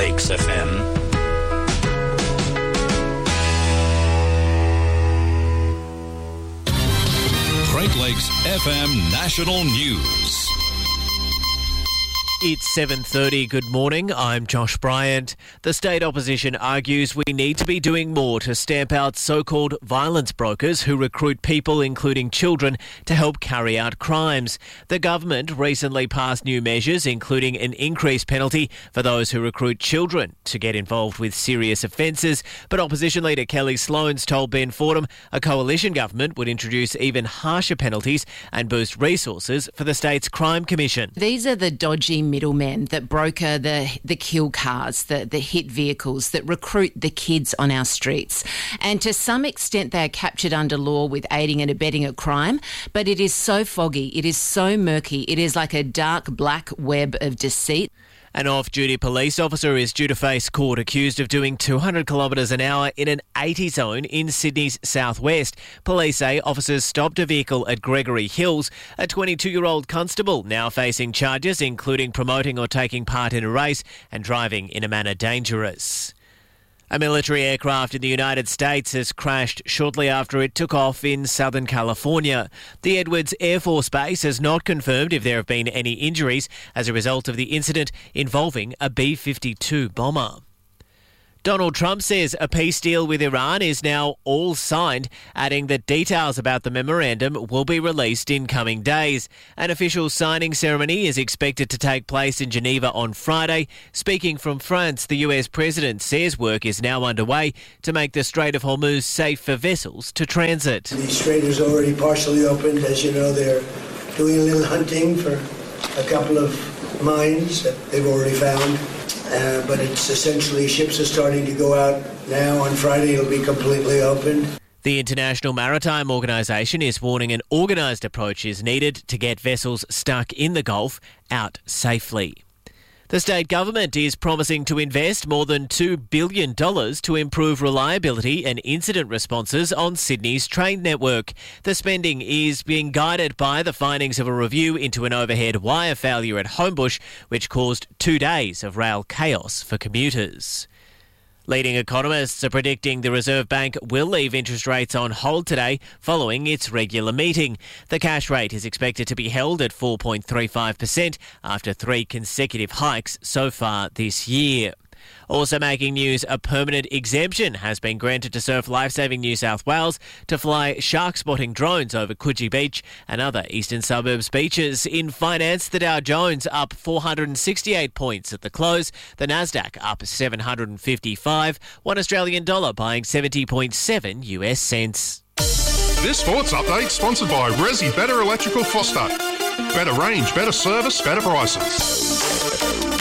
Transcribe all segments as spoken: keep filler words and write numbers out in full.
Lakes F M. Great Lakes F M National News. It's seven thirty. Good morning. I'm Josh Bryant. The state opposition argues we need to be doing more to stamp out so-called violence brokers who recruit people, including children, to help carry out crimes. The government recently passed new measures, including an increased penalty for those who recruit children to get involved with serious offences. But opposition leader Kelly Sloans told Ben Fordham a coalition government would introduce even harsher penalties and boost resources for the state's crime commission. These are the dodgy middlemen that broker the the kill cars, the, the hit vehicles, that recruit the kids on our streets. And to some extent they are captured under law with aiding and abetting a crime, but it is so foggy, it is so murky, it is like a dark black web of deceit. An off-duty police officer is due to face court accused of doing two hundred kilometres an hour in an eighty zone in Sydney's southwest. Police say officers stopped a vehicle at Gregory Hills. A twenty-two-year-old constable now facing charges including promoting or taking part in a race and driving in a manner dangerous. A military aircraft in the United States has crashed shortly after it took off in Southern California. The Edwards Air Force Base has not confirmed if there have been any injuries as a result of the incident involving a B fifty-two bomber. Donald Trump says a peace deal with Iran is now all signed, adding that details about the memorandum will be released in coming days. An official signing ceremony is expected to take place in Geneva on Friday. Speaking from France, the U S president says work is now underway to make the Strait of Hormuz safe for vessels to transit. The strait is already partially opened. As you know, they're doing a little hunting for a couple of mines that they've already found. Uh, but it's essentially ships are starting to go out now. On Friday, it'll be completely open. The International Maritime Organisation is warning an organised approach is needed to get vessels stuck in the Gulf out safely. The state government is promising to invest more than two billion dollars to improve reliability and incident responses on Sydney's train network. The spending is being guided by the findings of a review into an overhead wire failure at Homebush, which caused two days of rail chaos for commuters. Leading economists are predicting the Reserve Bank will leave interest rates on hold today following its regular meeting. The cash rate is expected to be held at four point three five percent after three consecutive hikes so far this year. Also making news, a permanent exemption has been granted to Surf Lifesaving New South Wales to fly shark spotting drones over Coogee Beach and other eastern suburbs beaches. In finance, the Dow Jones up four hundred sixty-eight points at the close, the Nasdaq up seven hundred fifty-five, one Australian dollar buying seventy point seven U S cents. This sports update sponsored by Resi Better Electrical Foster. Better range, better service, better prices.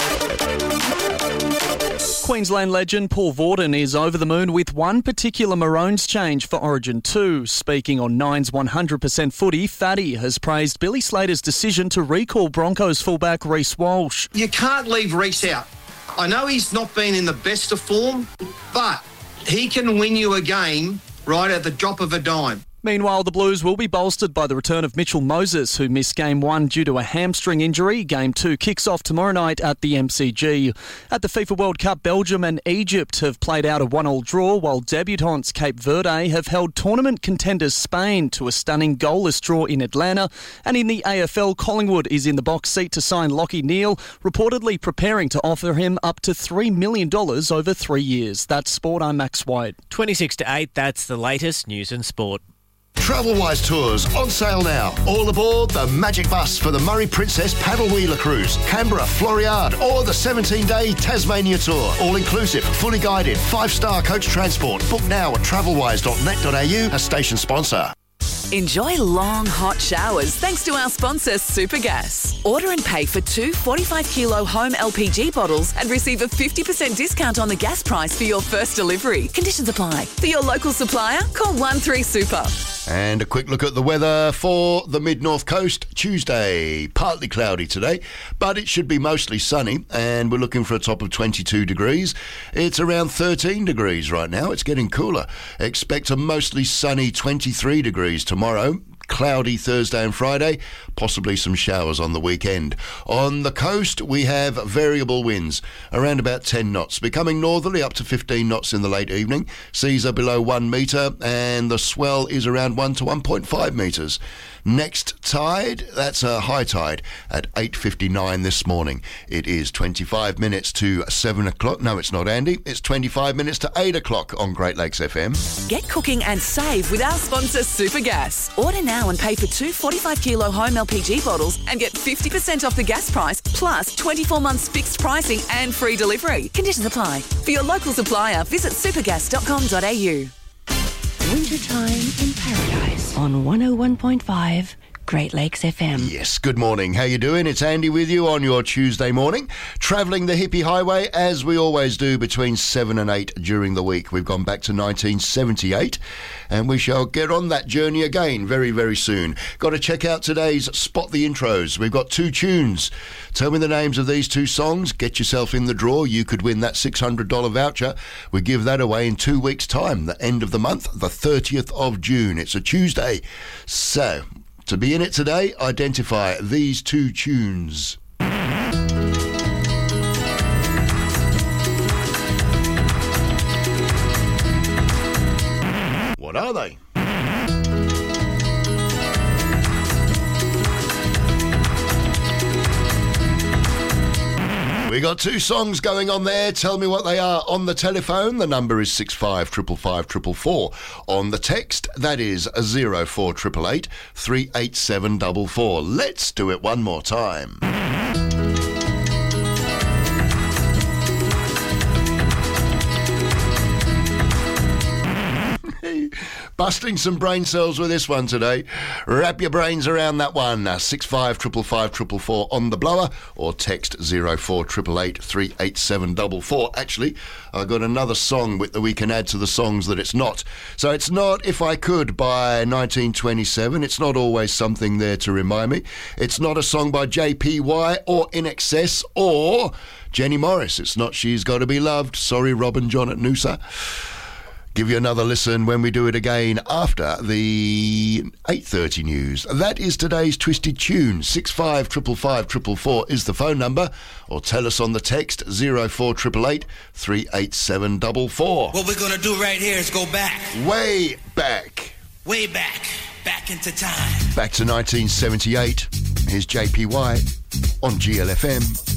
Queensland legend Paul Vorden is over the moon with one particular Maroons change for Origin two. Speaking on Nine's one hundred percent footy, Fatty has praised Billy Slater's decision to recall Broncos fullback Reece Walsh. You can't leave Reece out. I know he's not been in the best of form, but he can win you a game right at the drop of a dime. Meanwhile, the Blues will be bolstered by the return of Mitchell Moses, who missed Game one due to a hamstring injury. Game two kicks off tomorrow night at the M C G. At the FIFA World Cup, Belgium and Egypt have played out a one-all draw, while debutantes Cape Verde have held tournament contenders Spain to a stunning goalless draw in Atlanta. And in the A F L, Collingwood is in the box seat to sign Lachie Neale, reportedly preparing to offer him up to three million dollars over three years. That's Sport, I'm Max White. twenty-six to eight, that's the latest news and sport. Travelwise Tours on sale now. All aboard the Magic Bus for the Murray Princess Paddle Wheeler Cruise, Canberra, Floriade, or the seventeen-day Tasmania Tour. All inclusive, fully guided, five-star coach transport. Book now at travelwise dot net dot a u, a station sponsor. Enjoy long, hot showers thanks to our sponsor, Supergas. Order and pay for two forty-five kilo home L P G bottles and receive a fifty percent discount on the gas price for your first delivery. Conditions apply. For your local supplier, call one three super. And a quick look at the weather for the mid-north coast. Tuesday, partly cloudy today, but it should be mostly sunny, and we're looking for a top of twenty-two degrees. It's around thirteen degrees right now. It's getting cooler. Expect a mostly sunny twenty-three degrees tomorrow. cloudy Thursday and Friday, possibly some showers on the weekend. On the coast, we have variable winds, around about ten knots, becoming northerly up to fifteen knots in the late evening. Seas are below one metre, and the swell is around one to one point five metres. Next tide, that's a high tide at eight fifty-nine this morning. It is twenty-five minutes to seven o'clock. No, it's not, Andy. It's twenty-five minutes to eight o'clock on Great Lakes F M. Get cooking and save with our sponsor Supergas. Order now and pay for two forty-five kilo home L P G bottles and get fifty percent off the gas price, plus twenty-four months fixed pricing and free delivery. Conditions apply. For your local supplier, visit supergas dot com dot a u. Wintertime in Paradise on one oh one point five Great Lakes F M. Yes, good morning. How you doing? It's Andy with you on your Tuesday morning, travelling the hippie highway as we always do between seven and eight during the week. We've gone back to nineteen seventy-eight and we shall get on that journey again very, very soon. Got to check out today's Spot the Intros. We've got two tunes. Tell me the names of these two songs. Get yourself in the draw. You could win that six hundred dollars voucher. We give that away in two weeks' time, the end of the month, the thirtieth of June. It's a Tuesday. So, to be in it today, identify these two tunes. What are they? We got two songs going on there. Tell me what they are on the telephone. The number is six five five five four four four. On the text, that is zero four eight eight eight, three eight seven four four. Let's do it one more time. Busting some brain cells with this one today. Wrap your brains around that one. Uh, six five five five four four four on the blower, or text zero four eight eight eight, three eight seven four four. Actually, I've got another song that we can add to the songs that it's not. So it's not If I Could by nineteen twenty-seven. It's not Always Something There to Remind Me. It's not a song by J P Y or In Excess or Jenny Morris. It's not She's Gotta Be Loved. Sorry, Robin John at Noosa. Give you another listen when we do it again after the eight thirty news. That is today's Twisted Tune. six five five five four four four is the phone number, or tell us on the text zero four eight eight eight, three eight seven four four. What we're going to do right here is go back. Way back. Way back. Back into time. Back to nineteen seventy-eight. Here's J P Y on G L F M.